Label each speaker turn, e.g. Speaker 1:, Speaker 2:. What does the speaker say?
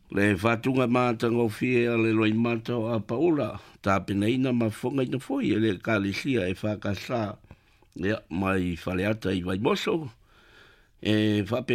Speaker 1: Le whatunga mātanga o fia le roi mātau a paula. Tā pena ina ma whonga ina foi e le kālisia e whakasā. Ia, mai whaleata i vai moso. E whape